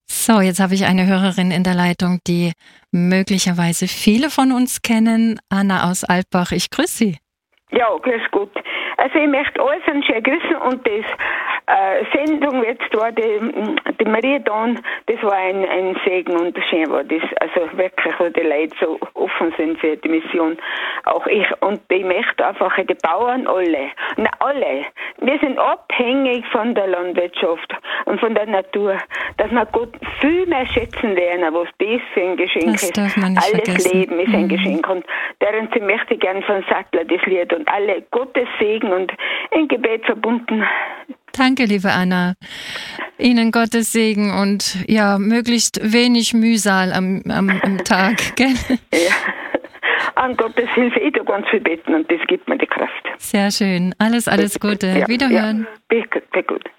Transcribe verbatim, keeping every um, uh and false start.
So, jetzt habe ich eine Hörerin in der Leitung, die möglicherweise viele von uns kennen. Anna aus Alpbach, ich grüße Sie. Ja, grüß Gott. Also ich möchte alles an schön grüßen und das äh, Sendung jetzt war die, die Maria Don, das war ein, ein Segen und schön war das, also wirklich, wo die Leute so offen sind für die Mission, auch ich, und ich möchte einfach die Bauern alle, na alle, wir sind abhängig von der Landwirtschaft und von der Natur, dass wir Gott viel mehr schätzen lernen, was das für ein Geschenk das ist. Darf man nicht Alles vergessen. Leben ist mhm. ein Geschenk und darin möchte ich gern von Sattler das Lied und alle Gottes Segen und ein Gebet verbunden. Danke, liebe Anna. Ihnen Gottes Segen und ja, möglichst wenig Mühsal am, am, am Tag, gell? Ja, an Gottes Hilfe, ich tue ganz viel beten und das gibt mir die Kraft. Sehr schön. Alles, alles Gute. Ja, Wiederhören. Ja, bitte, bitte gut.